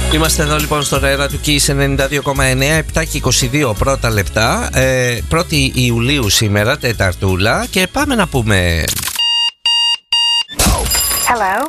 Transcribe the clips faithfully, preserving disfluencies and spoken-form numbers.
Είμαστε εδώ λοιπόν στον αέρα του Kiss ενενήντα δύο κόμμα εννέα, επτά και είκοσι δύο πρώτα λεπτά. ε, πρώτη Ιουλίου σήμερα, Τεταρτούλα, και πάμε να πούμε. Hello.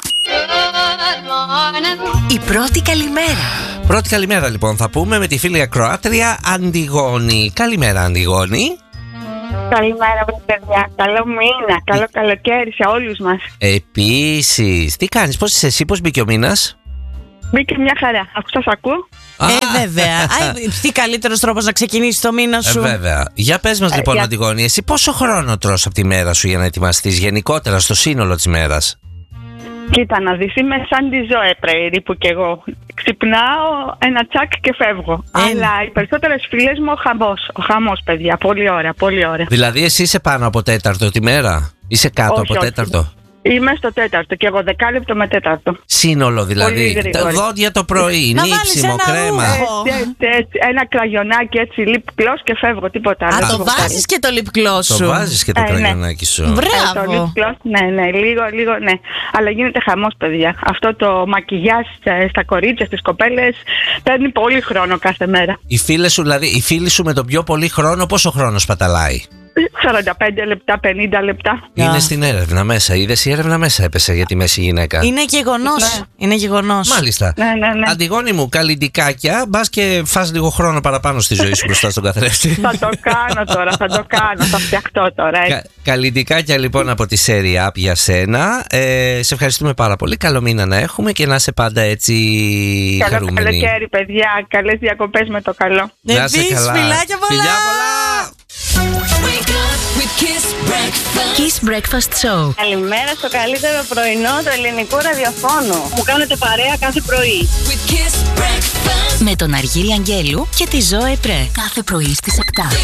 Η πρώτη καλημέρα. Πρώτη καλημέρα λοιπόν θα πούμε με τη φίλη ακροάτρια Αντιγόνη. Καλημέρα Αντιγόνη. Καλημέρα παιδιά, καλό μήνα, καλό καλοκαίρι σε όλους μας. Επίσης, τι κάνεις, πώς είσαι εσύ, πώς μπήκε ο μήνας? Μπήκε μια χαρά, αφού σας ακούω. Ε, βέβαια. Α, τι καλύτερος τρόπος να ξεκινήσει το μήνα σου. Ε, βέβαια. Για πες μας λοιπόν, για... Αντιγόνη, εσύ πόσο χρόνο τρως από τη μέρα σου για να ετοιμαστείς γενικότερα στο σύνολο της μέρας? Κοίτα να δεις, είμαι σαν τη Ζωέ περίπου κι εγώ. Ξυπνάω ένα τσακ και φεύγω. Ε. Αλλά οι περισσότερες φίλες μου ο χαμός. Ο χαμός, παιδιά. Πολύ ωραία, πολύ ωραία. Δηλαδή εσύ είσαι πάνω από τέταρτο τη μέρα? Είσαι κάτω Όχι, από όχι. τέταρτο? Είμαι στο τέταρτο και εγώ δεκάλεπτο με τέταρτο. Σύνολο δηλαδή. Πολύ Τα γρήγορα. δόντια το πρωί, Να βάλεις νύψιμο, ένα κρέμα. ρούχο. Έτσι, έτσι, έτσι, ένα κραγιονάκι έτσι, lip gloss και φεύγω, τίποτα άλλο. Α, το τίποτα βάζεις και το lip gloss Το σου. βάζεις και το Ε, ναι. κραγιονάκι σου. Ε, το Μπράβο. lip gloss, ναι, ναι, λίγο, λίγο, ναι. Αλλά γίνεται χαμός, παιδιά. Αυτό το μακιγιάζ ε, στα κορίτσια, στις κοπέλες, παίρνει πολύ χρόνο κάθε μέρα. Οι φίλες σου, δηλαδή, οι φίλοι σου με τον πιο πολύ χρόνο, πόσο χρόνο σπαταλάει? σαράντα πέντε λεπτά, πενήντα λεπτά. Είναι Α. στην έρευνα μέσα. Είδες, η έρευνα μέσα έπεσε για τη μέση γυναίκα. Είναι γεγονός. Ναι. Είναι γεγονός. Μάλιστα. Ναι, ναι, ναι. Αντιγόνη μου, καλλιντικάκια, μπας και φας λίγο χρόνο παραπάνω στη ζωή σου μπροστά στον καθρέφτη. Θα το κάνω τώρα, θα το κάνω, θα φτιαχτώ τώρα. έτσι. Κα, καλλιντικάκια λοιπόν από τη Serie Up για σένα. Ε, σε ευχαριστούμε πάρα πολύ. Καλό μήνα να έχουμε και να είσαι πάντα έτσι Καλό χαρούμενη. καλοκαίρι, παιδιά. Καλές διακοπές με το καλό. Να είσαι Επίσης, καλά. φιλάκια πολλά. Φιλιά πολλά. Wake up with Kiss Breakfast. Kiss Breakfast Show. Καλημέρα στο καλύτερο πρωινό του ελληνικού ραδιοφώνου. Μου κάνετε παρέα κάθε πρωί. With Kiss Breakfast. Με τον Αργύρι Αγγέλου και τη Ζωέ Πρέ. Κάθε πρωί στις επτά.